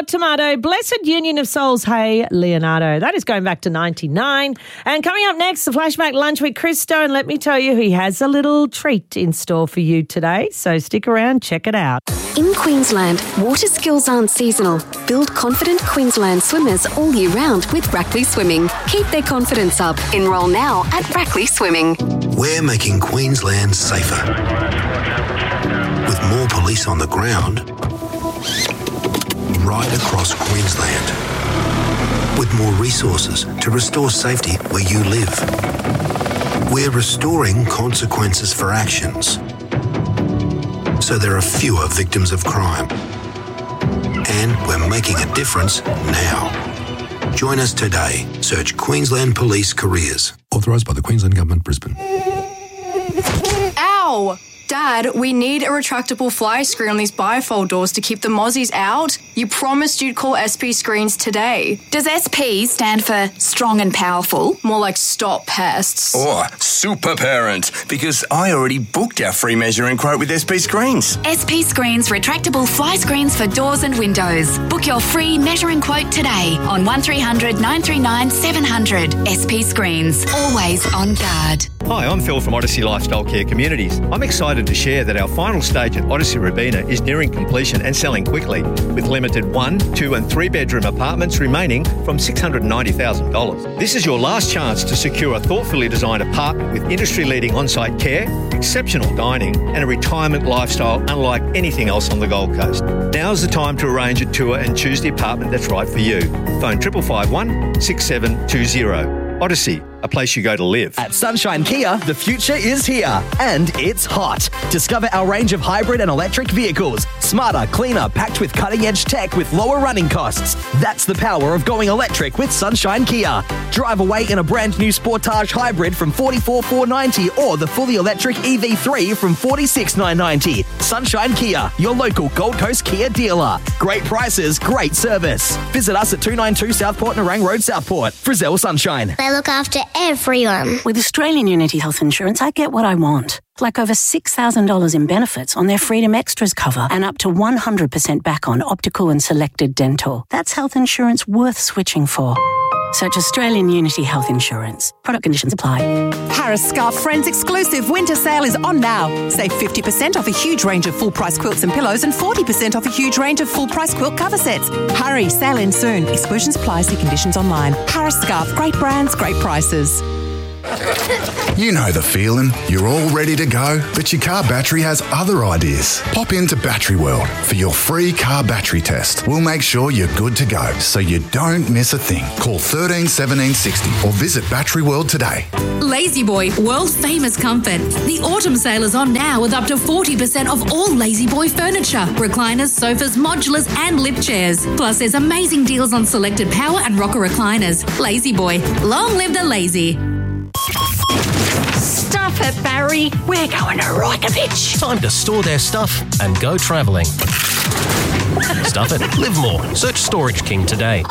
Hot Tomato, Blessed Union of Souls, Hey Leonardo. That is going back to 99. And coming up next, the Flashback Lunch with Chris Stone. Let me tell you, he has a little treat in store for you today. So stick around, check it out. In Queensland, water skills aren't seasonal. Build confident Queensland swimmers all year round with Brackley Swimming. Keep their confidence up. Enrol now at Brackley Swimming. We're making Queensland safer. With more police on the ground, right across Queensland. With more resources to restore safety where you live. We're restoring consequences for actions, so there are fewer victims of crime. And we're making a difference now. Join us today. Search Queensland Police Careers. Authorised by the Queensland Government, Brisbane. Ow! Dad, we need a retractable fly screen on these bifold doors to keep the mozzies out. You promised you'd call SP Screens today. Does SP stand for strong and powerful? More like stop pests. Or super parent, because I already booked our free measuring quote with SP Screens. SP Screens retractable fly screens for doors and windows. Book your free measuring quote today on 1300 939 700. SP Screens, always on guard. Hi, I'm Phil from Odyssey Lifestyle Care Communities. I'm excited to share that our final stage at Odyssey Robina is nearing completion and selling quickly, with limited 1, 2 and 3 bedroom apartments remaining from $690,000. This is your last chance to secure a thoughtfully designed apartment with industry-leading on-site care, exceptional dining and a retirement lifestyle unlike anything else on the Gold Coast. Now's the time to arrange a tour and choose the apartment that's right for you. Phone 551 6720. Odyssey, a place you go to live. At Sunshine Kia, the future is here, and it's hot. Discover our range of hybrid and electric vehicles. Smarter, cleaner, packed with cutting-edge tech with lower running costs. That's the power of going electric with Sunshine Kia. Drive away in a brand new Sportage Hybrid from $44,490 or the fully electric EV3 from $46,990. Sunshine Kia, your local Gold Coast Kia dealer. Great prices, great service. Visit us at 292 Southport Nerang Road, Southport. Frizzell Sunshine. They look after everyone. With Australian Unity Health Insurance, I get what I want. Like over $6,000 in benefits on their Freedom Extras cover and up to 100% back on optical and selected dental. That's health insurance worth switching for. Search Australian Unity Health Insurance. Product conditions apply. Harris Scarf Friends exclusive winter sale is on now. Save 50% off a huge range of full-price quilts and pillows and 40% off a huge range of full-price quilt cover sets. Hurry, sale ends soon. Exclusions apply, see conditions online. Harris Scarf, great brands, great prices. You know the feeling. You're all ready to go, but your car battery has other ideas. Pop into Battery World for your free car battery test. We'll make sure you're good to go, so you don't miss a thing. Call 13 17 60 or visit Battery World today. Lazy Boy, world famous comfort. The autumn sale is on now with up to 40% off all Lazy Boy furniture, recliners, sofas, modulars and lip chairs. Plus there's amazing deals on selected power and rocker recliners. Lazy Boy, long live the lazy. Stuff it, Barry. We're going to Reykjavik. Time to store their stuff and go travelling. Stuff it. Live more. Search Storage King today.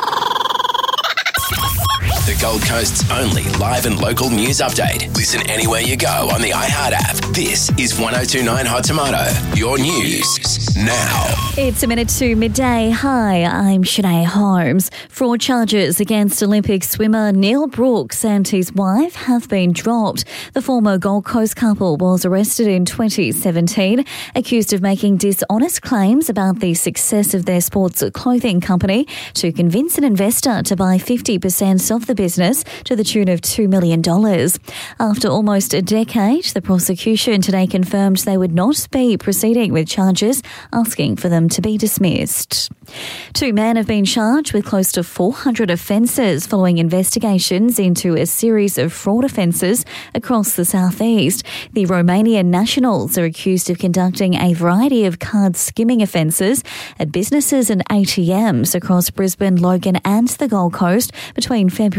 The Gold Coast's only live and local news update. Listen anywhere you go on the iHeart app. This is 1029 Hot Tomato. Your news now. It's a minute to midday. Hi, I'm Shanae Holmes. Fraud charges against Olympic swimmer Neil Brooks and his wife have been dropped. The former Gold Coast couple was arrested in 2017, accused of making dishonest claims about the success of their sports clothing company to convince an investor to buy 50% of the business to the tune of $2 million. After almost a decade, the prosecution today confirmed they would not be proceeding with charges, asking for them to be dismissed. 2 men have been charged with close to 400 offences following investigations into a series of fraud offences across the southeast. The Romanian nationals are accused of conducting a variety of card skimming offences at businesses and ATMs across Brisbane, Logan and the Gold Coast between February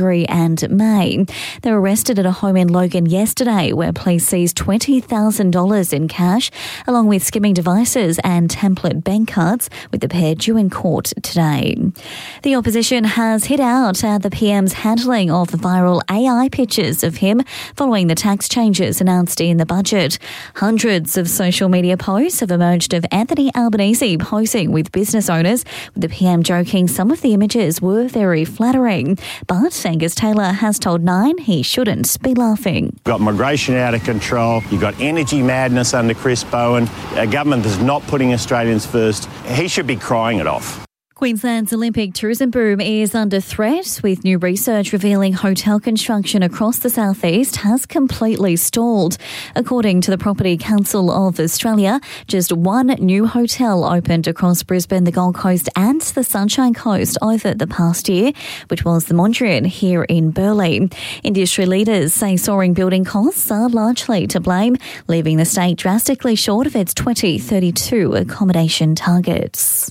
February and May. They were arrested at a home in Logan yesterday where police seized $20,000 in cash along with skimming devices and template bank cards, with the pair due in court today. The opposition has hit out at the PM's handling of the viral AI pictures of him following the tax changes announced in the budget. Hundreds of social media posts have emerged of Anthony Albanese posing with business owners, with the PM joking some of the images were very flattering. But Angus Taylor has told Nine he shouldn't be laughing. You've got migration out of control, you've got energy madness under Chris Bowen. Our government is not putting Australians first. He should be crying it off. Queensland's Olympic tourism boom is under threat, with new research revealing hotel construction across the southeast has completely stalled. According to the Property Council of Australia, just one new hotel opened across Brisbane, the Gold Coast and the Sunshine Coast over the past year, which was the Mondrian here in Burleigh. Industry leaders say soaring building costs are largely to blame, leaving the state drastically short of its 2032 accommodation targets.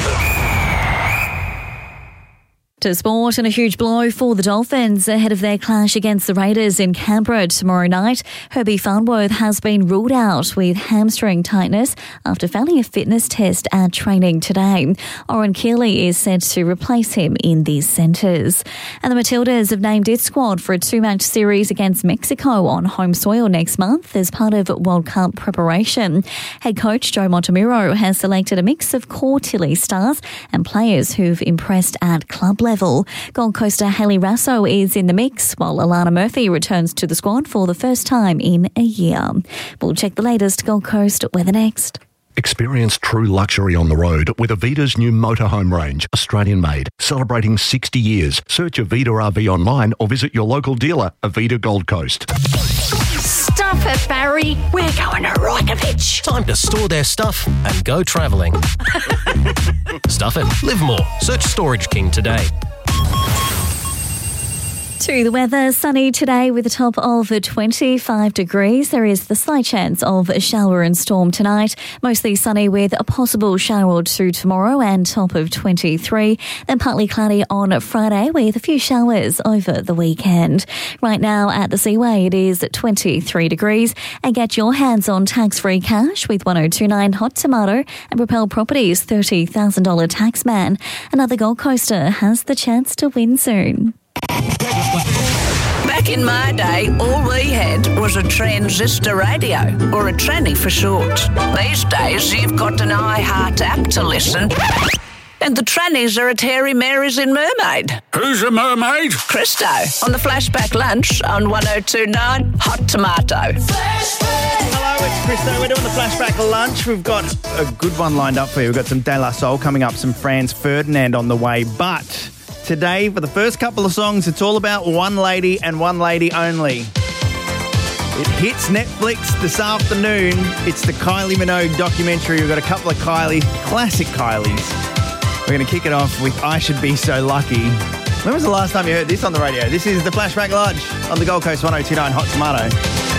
To sport, and a huge blow for the Dolphins ahead of their clash against the Raiders in Canberra tomorrow night. Herbie Farnworth has been ruled out with hamstring tightness after failing a fitness test at training today. Oren Keeley is set to replace him in these centres. And the Matildas have named its squad for a 2-match series against Mexico on home soil next month as part of World Cup preparation. Head coach Joe Montemuro has selected a mix of core Tilly stars and players who've impressed at club level. Gold Coaster Hayley Rasso is in the mix, while Alana Murphy returns to the squad for the first time in a year. We'll check the latest Gold Coast weather next. Experience true luxury on the road with Avita's new motorhome range, Australian-made, celebrating 60 years. Search Avita RV online or visit your local dealer, Avita Gold Coast. Stuff it, Barry. We're going to Reykjavik. Time to store their stuff and go travelling. Stuff it. Live more. Search Storage King today. To the weather, sunny today with a top of 25 degrees. There is the slight chance of a shower and storm tonight. Mostly sunny with a possible shower or two tomorrow and top of 23. Then partly cloudy on Friday with a few showers over the weekend. Right now at the Seaway it is 23 degrees. And get your hands on tax-free cash with 1029 Hot Tomato and Propel Properties $30,000 tax man. Another Gold Coaster has the chance to win soon. Back in my day, all we had was a transistor radio, or a tranny for short. These days, you've got an iHeart app to listen. And the trannies are at Harry Mary's in Mermaid. Who's a mermaid? Christo, on the Flashback Lunch on 1029 Hot Tomato. Hello, it's Christo. We're doing the Flashback Lunch. We've got a good one lined up for you. We've got some De La Soul coming up, some Franz Ferdinand on the way, but today, for the first couple of songs, it's all about one lady and one lady only. It hits Netflix this afternoon. It's the Kylie Minogue documentary. We've got a couple of classic Kylies. We're going to kick it off with I Should Be So Lucky. When was the last time you heard this on the radio? This is the Flashback Lunch on the Gold Coast 1029 Hot Tomato.